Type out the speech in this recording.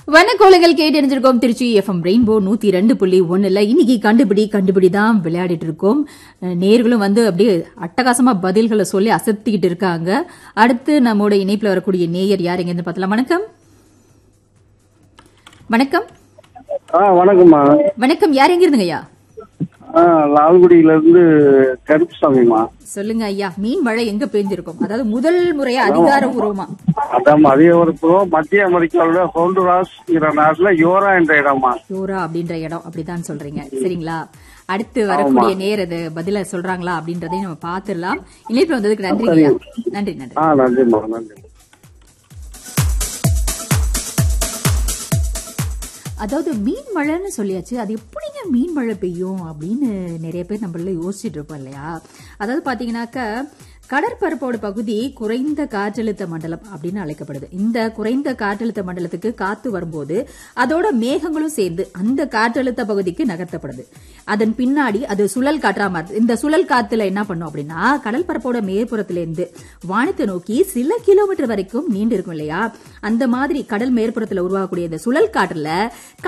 வனக்கோலங்கள் கேட்டு அறிஞ்சிருக்கோம். Trichy FM rainbow 102.1 இன்னைக்கு கண்டுபிடி தான் விளையாடிட்டு இருக்கோம். நேர்களும் வந்து அப்படியே அட்டகாசமா பதில்களை சொல்லி அசத்திக்கிட்டு இருக்காங்க. அடுத்து நம்மோட இணைப்புல வரக்கூடிய நேயர் யார் எங்க இருந்து பார்த்தலாம். வணக்கம். வணக்கம். வணக்கம்மா. வணக்கம். யார் எங்க இருந்துங்க ஐயா? லால்குடியில இருந்து கருப்புசாமிமா. சொல்லுங்க ஐயா, மீன் மழை எங்க பெய்ஞ்சிருக்கும்? அதாவது முதல் முறையா அதிகாரப்பூர்வமா? அதான் அதிகாரப்பூர்வம் மத்திய அமெரிக்காவோட ஹோண்டுராஸ்ங்கிற நாட்டுல யோரா என்ற இடமா. யோரா அப்படின்ற இடம் அப்படிதான் சொல்றீங்க, சரிங்களா? அடுத்து வரக்கூடிய நேர் அது பதில சொல்றாங்களா அப்படின்றதையும் நம்ம பாத்துடலாம். இணைப்பு வந்ததுக்கு நன்றி ஐயா. நன்றி. நன்றிமா. நன்றி. அதாவது மீன் மழைன்னு சொல்லியாச்சு, அது எப்படிங்க மீன் மழை பெய்யும் அப்படின்னு நிறைய பேர் நம்மள யோசிச்சுட்டு இருப்போம் இல்லையா? அதாவது பாத்தீங்கன்னாக்க கடற்பரப்போட பகுதி குறைந்த காற்றழுத்த மண்டலம் அப்படின்னு அழைக்கப்படுது. இந்த குறைந்த காற்றழுத்த மண்டலத்துக்கு காத்து வரும்போது அதோட மேகங்களும் சேர்ந்து அந்த காற்றழுத்த பகுதிக்கு நகர்த்தப்படுது. அதன் பின்னாடி அது சுழல் காற்றா மாறுது. இந்த சுழல் காத்துல என்ன பண்ணும் அப்படின்னா, கடல் பரப்போட மேற்புறத்திலிருந்து வானத்தை நோக்கி சில கிலோமீட்டர் வரைக்கும் நீண்டு இருக்கும் இல்லையா? அந்த மாதிரி கடல் மேற்புறத்துல உருவாகக்கூடிய இந்த சுழல் காற்றுல